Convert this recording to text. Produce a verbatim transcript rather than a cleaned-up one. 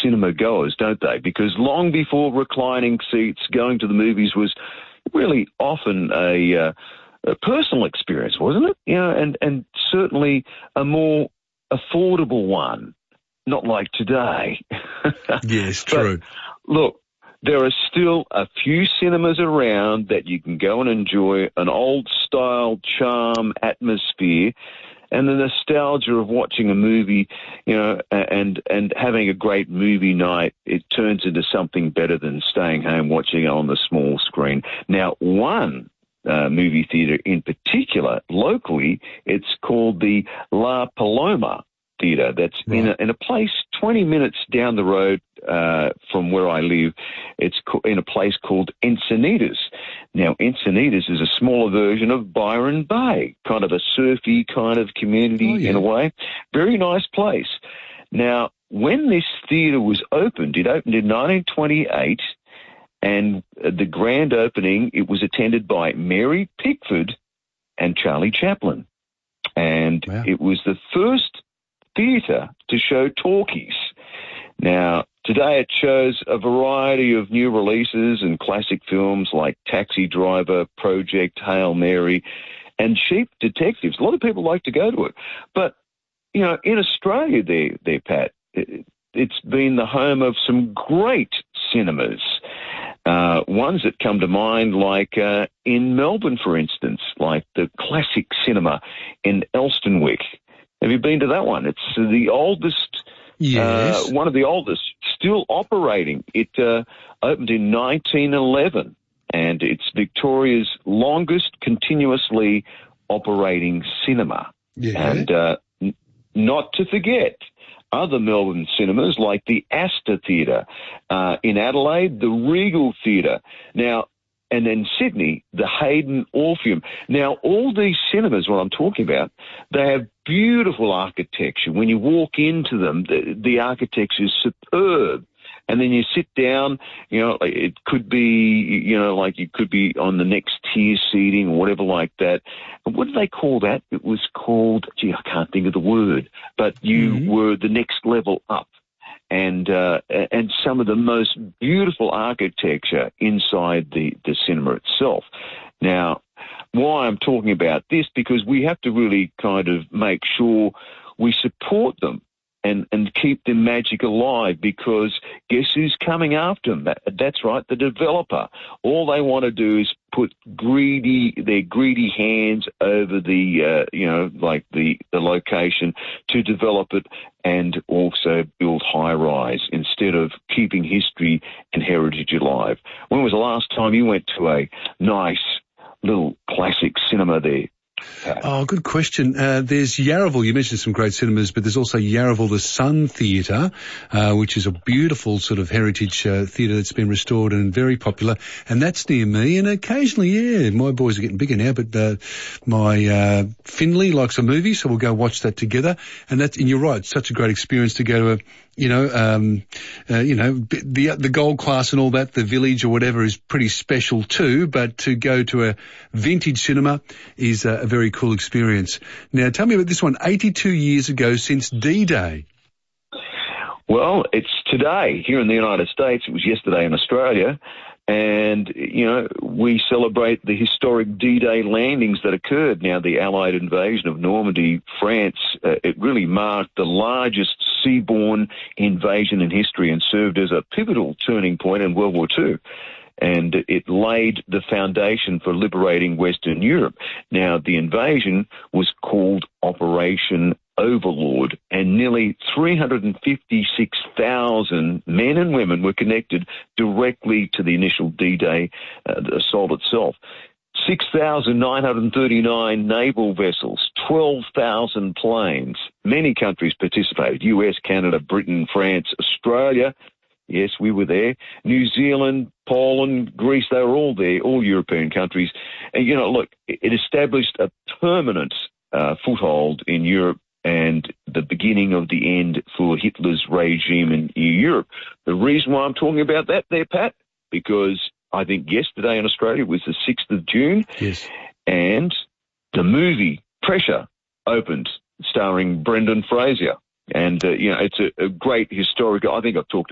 cinema goers, don't they? Because long before reclining seats, going to the movies was really often a, uh, a personal experience, wasn't it? You know, and, and certainly a more affordable one, not like today. Yes, true. But look, there are still a few cinemas around that you can go and enjoy an old-style charm atmosphere and the nostalgia of watching a movie, you know, and and having a great movie night. It turns into something better than staying home watching it on the small screen. Now, one uh, movie theatre in particular, locally, it's called the La Paloma Theatre. That's right. in, a, in a place twenty minutes down the road uh, from where I live. It's co- in a place called Encinitas. Now, Encinitas is a smaller version of Byron Bay, kind of a surfy kind of community oh, yeah. in a way. Very nice place. Now, when this theatre was opened, it opened in nineteen twenty-eight, and the grand opening, it was attended by Mary Pickford and Charlie Chaplin. And wow. it was the first theatre to show talkies. Now, today it shows a variety of new releases and classic films like Taxi Driver, Project, Hail Mary, and Sheep Detectives. A lot of people like to go to it. But, you know, in Australia there, there Pat, it, it's been the home of some great cinemas. Uh, ones that come to mind, like uh, in Melbourne, for instance, like the Classic Cinema in Elstonwick. Have you been to that one? It's the oldest, yes. uh, one of the oldest, still operating. It uh, opened in nineteen eleven, and it's Victoria's longest continuously operating cinema. Yeah. And uh, n- not to forget, other Melbourne cinemas like the Astor Theatre, uh, in Adelaide, the Regal Theatre. Now, and in Sydney, the Hayden Orpheum. Now, all these cinemas, what I'm talking about, they have beautiful architecture. When you walk into them, the, the architecture is superb. And then you sit down, you know, it could be, you know, like you could be on the next tier seating or whatever like that. And what do they call that? It was called, gee, I can't think of the word, but you mm-hmm. were the next level up. And uh, and some of the most beautiful architecture inside the, the cinema itself. Now, why I'm talking about this, because we have to really kind of make sure we support them and, and keep the magic alive, because guess who's coming after them? That, that's right, the developer. All they want to do is put greedy, their greedy hands over the, uh, you know, like the, the location to develop it and also build high-rise instead of keeping history and heritage alive. When was the last time you went to a nice little classic cinema there? Oh, good question. Uh, there's Yarraville. You mentioned some great cinemas, but there's also Yarraville, the Sun Theatre, uh, which is a beautiful sort of heritage uh, theatre that's been restored and very popular. And that's near me. And occasionally, yeah, my boys are getting bigger now, but uh, my uh, Finley likes a movie, so we'll go watch that together. And that's, and you're right, it's such a great experience to go to a, you know, um, uh, you know, the the gold class and all that, the Village or whatever is pretty special too, but to go to a vintage cinema is a, a very cool experience. Now, tell me about this one, eighty-two years ago since D-Day. Well, it's today here in the United States. It was yesterday in Australia. And, you know, we celebrate the historic D-Day landings that occurred. Now, the Allied invasion of Normandy, France, uh, it really marked the largest seaborne invasion in history and served as a pivotal turning point in World War Two. And it laid the foundation for liberating Western Europe. Now, the invasion was called Operation Overlord, and nearly three hundred fifty-six thousand men and women were connected directly to the initial D-Day uh, assault itself. six thousand nine hundred thirty-nine naval vessels, twelve thousand planes. Many countries participated, U S, Canada, Britain, France, Australia. Yes, we were there. New Zealand, Poland, Greece, they were all there, all European countries. And, you know, look, it established a permanent uh, foothold in Europe and the beginning of the end for Hitler's regime in Europe. The reason why I'm talking about that there, Pat, because I think yesterday in Australia was the sixth of June. Yes. And the movie Pressure opened, starring Brendan Fraser. And, uh, you know, it's a, a great historical, I think I've talked